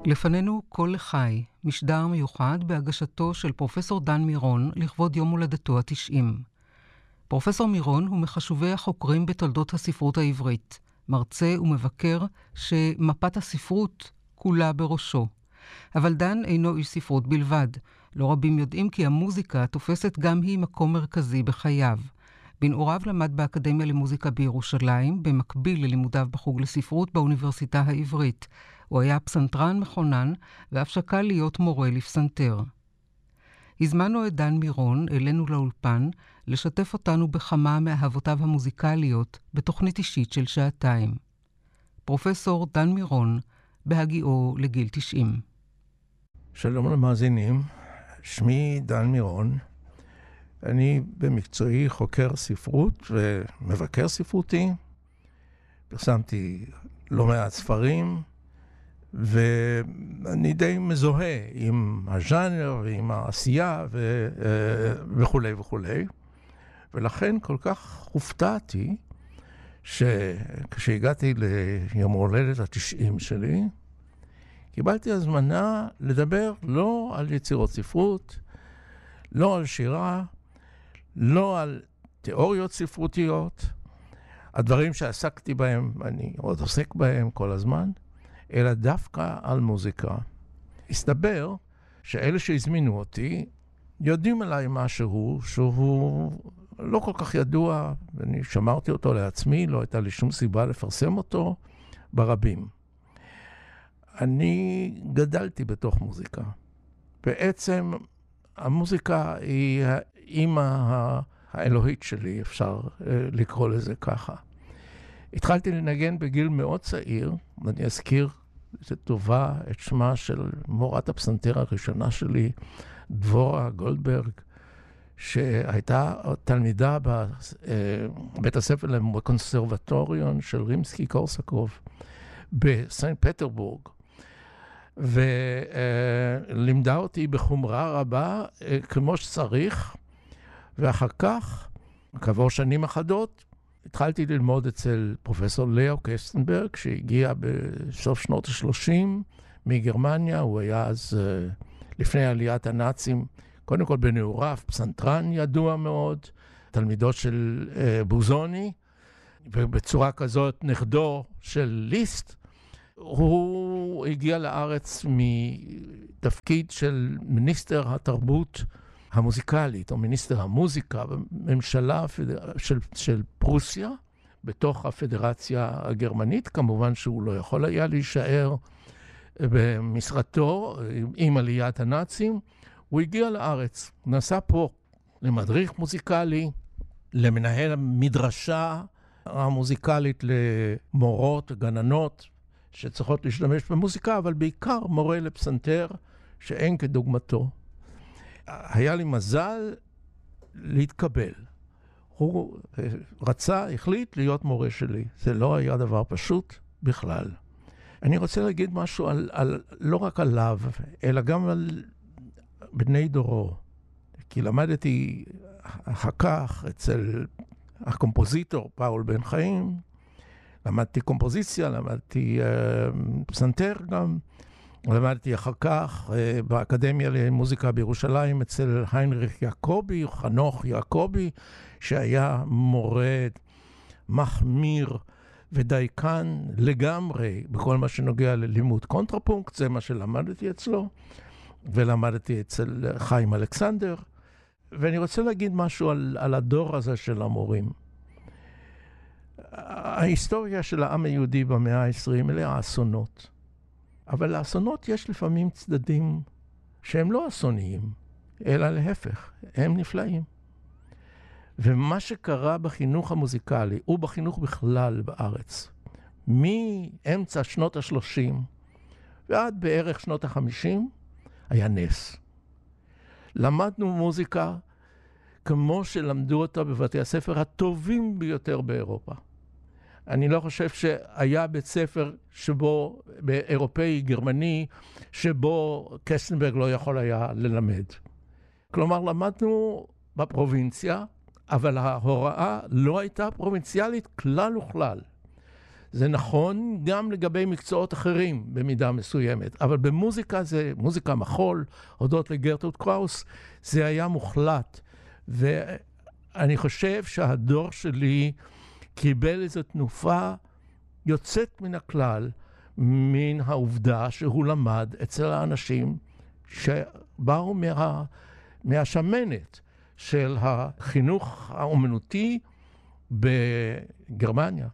לפנינו קול לחי, משדר מיוחד בהגשתו של פרופסור דן מירון לכבוד יום הולדתו ה-90. פרופסור מירון הוא מחשובי החוקרים בתולדות הספרות העברית, מרצה ומבקר שמפת הספרות כולה בראשו. אבל דן אינו איש ספרות בלבד. לא רבים יודעים כי המוזיקה תופסת גם היא מקום מרכזי בחייו. בנעוריו למד באקדמיה למוזיקה בירושלים, במקביל ללימודיו בחוג לספרות באוניברסיטה העברית. הוא היה פסנתרן מכונן, ואף שקל להיות מורה לפסנתר. הזמנו את דן מירון אלינו לאולפן, לשתף אותנו בכמה מאהבותיו המוזיקליות, בתוכנית אישית של שעתיים. פרופסור דן מירון, בהגיעו לגיל 90. שלום למאזינים, שמי דן מירון. אני במקצועי חוקר ספרות ומבקר ספרותי. פרסמתי לא מעט ספרים, ואני די מזוהה עם הז'אנר ועם העשייה וכו' וכו'. ולכן כל כך הופתעתי שכשהגעתי ליום הולדת ה-90 שלי, קיבלתי הזמנה לדבר לא על יצירות ספרות, לא על שירה, לא על תיאוריות ספרותיות, הדברים שעסקתי בהם, אני עוד עוסק בהם כל הזמן, אלא דווקא על מוזיקה. הסתבר שאלה שהזמינו אותי יודעים עליי משהו שהוא לא כל כך ידוע, ואני שמרתי אותו לעצמי, לא הייתה לי שום סיבה לפרסם אותו ברבים. אני גדלתי בתוך מוזיקה. בעצם המוזיקה היא האמא האלוהית שלי, אפשר לקרוא לזה ככה. התחלתי לנגן בגיל מאוד צעיר, ואני אזכיר לטובה את שמה של מורת הפסנתר הראשונה שלי, דבורה גולדברג, שהייתה תלמידה בבית הספר לקונסרבטוריון של רימסקי קורסקוב בסנט פטרבורג, ולימדה אותי בחומרה רבה כמו שצריך, ואחר כך, כעבור שנים אחדות, התחלתי ללמוד אצל פרופסור לאו קסטנברג, שהגיע בסוף שנות ה-30 מגרמניה. הוא היה אז, לפני עליית הנאצים, קודם כל בנעוריו, פסנתרן ידוע מאוד, תלמידו של בוזוני, ובצורה כזאת נכדו של ליסט. הוא הגיע לארץ מתפקיד של מיניסטר התרבות המוזיקלית, או מיניסטר המוזיקה, בממשלה של פרוסיה, בתוך הפדרציה הגרמנית. כמובן שהוא לא יכול היה להישאר במשרתו עם עליית הנאצים. הוא הגיע לארץ, נסע פה למדריך מוזיקלי, למנהל המדרשה המוזיקלית למורות, גננות, שצריכות להשתמש במוזיקה, אבל בעיקר מורה לפסנתר שאין כדוגמתו. היה לי מזל להתקבל. הוא רצה, החליט להיות מורה שלי. זה לא היה דבר פשוט בכלל. אני רוצה להגיד משהו לא רק עליו, אלא גם על בני דורו. כי למדתי אחר כך אצל הקומפוזיטור פאול בן חיים, למדתי קומפוזיציה, למדתי פסנתר גם, למדתי אחר כך באקדמיה למוזיקה בירושלים אצל היינריך יעקבי, חנוך יעקבי, שהיה מורה מחמיר ודייקן לגמרי בכל מה שנוגע ללימוד קונטרפונקט. זה מה שלמדתי אצלו, ולמדתי אצל חיים אלכסנדר. ואני רוצה להגיד משהו על הדור הזה של המורים. ההיסטוריה של העם היהודי במאה ה-20 אלה האסונות. אבל לאסונות יש לפעמים צדדים שהם לא אסוניים, אלא להפך, הם נפלאים. ומה שקרה בחינוך המוזיקלי, ובחינוך בכלל בארץ, מאמצע שנות ה-30 ועד בערך שנות ה-50, היה נס. למדנו מוזיקה כמו שלמדו אותה בבתי הספר הטובים ביותר באירופה. אני לא חושב שהיה בית ספר שבו, באירופאי, גרמני, שבו קסטנברג לא יכול היה ללמד. כלומר, למדנו בפרובינציה, אבל ההוראה לא הייתה פרובינציאלית כלל וכלל. זה נכון גם לגבי מקצועות אחרים במידה מסוימת, אבל במוזיקה זה, מוזיקה מחול, הודות לגרטרוד קראוס, זה היה מוחלט. ואני חושב שהדור שלי קיבל איזו תנופה יוצאת מן הכלל, מן העובדה שהוא למד אצל האנשים שבאו מהשמנת של החינוך האומנותי בגרמניה.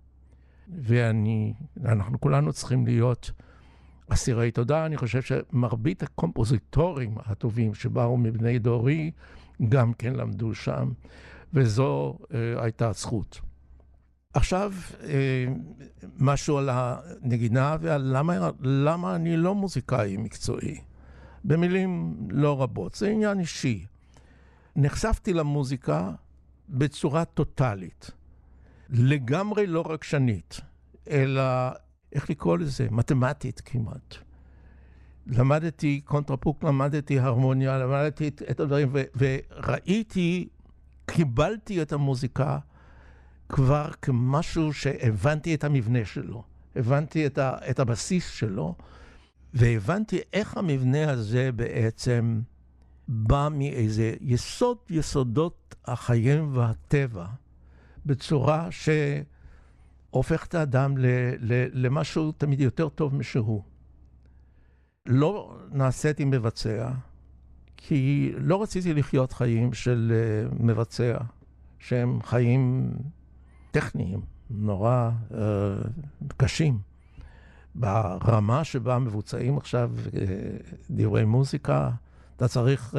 ואנחנו כולנו צריכים להיות אסירי תודה. אני חושב שמרבית הקומפוזיטורים הטובים שבאו מבני דורי גם כן למדו שם, וזו הייתה זכות. עכשיו, משהו על הנגינה ועל למה אני לא מוזיקאי מקצועי. במילים לא רבות, זה עניין אישי. נחשפתי למוזיקה בצורה טוטלית, לגמרי לא רגשנית, אלא, איך לקרוא לזה? מתמטית כמעט. למדתי קונטרפונקט, למדתי הרמוניה, למדתי את הדברים, וראיתי, קיבלתי את המוזיקה כבר כמשהו שהבנתי את המבנה שלו, הבנתי את הבסיס שלו, והבנתי איך המבנה הזה בעצם בא מאיזה יסודות החיים והטבע, בצורה שהופך את האדם למשהו תמיד יותר טוב משהו. לא נעשיתי מבצע, כי לא רציתי לחיות חיים של מבצע, שהם חיים טכניים, נורא קשים. ברמה שבה מבוצעים עכשיו דברי מוזיקה, אתה צריך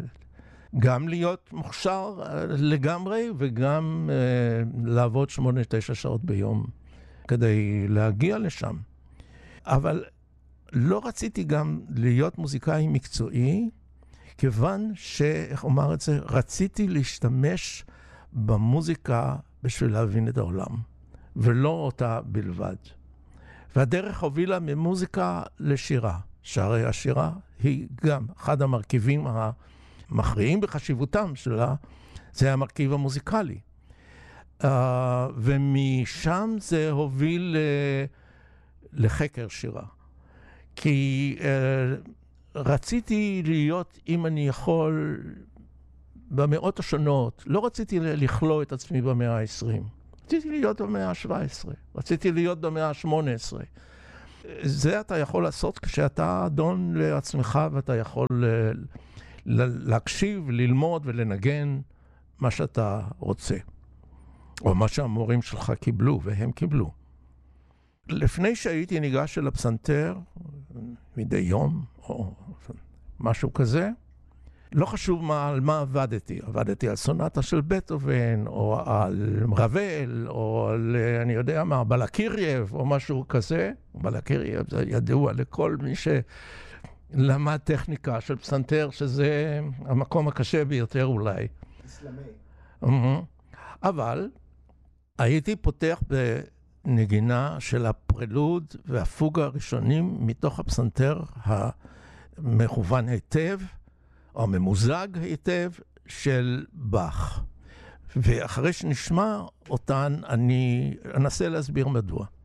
גם להיות מוכשר לגמרי, וגם לעבוד 8-9 שעות ביום כדי להגיע לשם. אבל לא רציתי גם להיות מוזיקאי מקצועי, כיוון שאיך אומר את זה, רציתי להשתמש במוזיקה בשביל להבין את העולם, ולא אותה בלבד. והדרך הובילה ממוזיקה לשירה, שהרי השירה היא גם אחד המרכיבים המכריעים בחשיבותם שלה, זה המרכיב המוזיקלי. ומשם זה הוביל לחקר שירה. כי רציתי להיות, אם אני יכול, במאות השונות, לא רציתי לכלוא את עצמי במאה ה-20. רציתי להיות במאה ה-17, רציתי להיות במאה ה-18. זה אתה יכול לעשות כשאתה אדון לעצמך, ואתה יכול להקשיב, ללמוד ולנגן מה שאתה רוצה. או מה שהמורים שלך קיבלו, והם קיבלו. לפני שהייתי ניגש אל הפסנתר, מדי יום, או משהו כזה, לא חשוב על מה עבדתי. עבדתי על סונטה של בטהובן, או על רבל, או על, אני יודע מה, בלקירייב, או משהו כזה. בלקירייב זה ידוע לכל מי שלמד טכניקה של פסנתר, שזה המקום הקשה ביותר אולי. אסלאמי. אבל הייתי פותח בנגינה של הפרלוד והפוגה הראשונים מתוך הפסנתר המכוון היטב, או ממוזג היטב של באך. ואחרי שנשמע אותן, אני אנסה להסביר מדוע.